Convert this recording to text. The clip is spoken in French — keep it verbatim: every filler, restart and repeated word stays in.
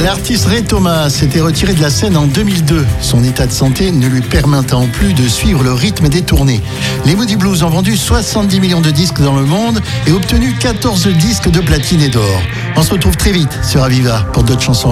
L'artiste Ray Thomas s'était retiré de la scène en deux mille deux. Son état de santé ne lui permettant plus de suivre le rythme des tournées. Les Moody Blues ont vendu soixante-dix millions de disques dans le monde et obtenu quatorze disques de platine et d'or. On se retrouve très vite sur Aviva pour d'autres chansons.